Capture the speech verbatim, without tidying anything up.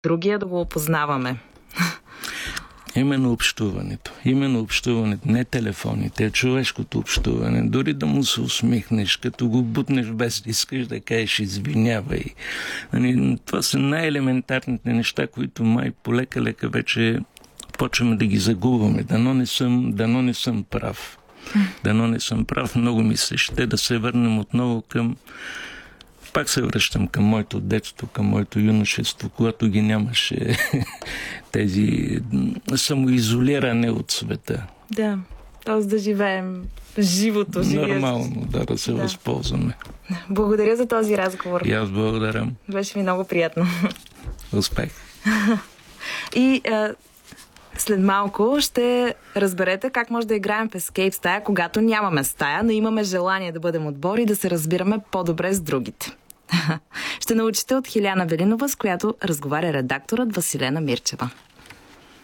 другия да го опознаваме. Именно общуването. Именно общуването. Не телефоните, а човешкото общуване. Дори да му се усмихнеш, като го бутнеш без да искаш да кажеш извинявай. Това са най-елементарните неща, които май полека-лека вече почваме да ги загубваме. Дано не съм, дано не съм прав. Дано не съм прав. Много ми се ще да се върнем отново към... Пак се връщам към моето детство, към моето юношество, когато ги нямаше тези самоизолиране от света. Да, т.е. да живеем живото. Нормално, да, да се да. възползваме. Благодаря за този разговор. И аз благодаря. Беше ми много приятно. Успех. И а, след малко ще разберете как може да играем в Escape стая, когато нямаме стая, но имаме желание да бъдем отбор и да се разбираме по-добре с другите. Ще научите от Хиляна Велинова, с която разговаря редакторът Василена Мирчева.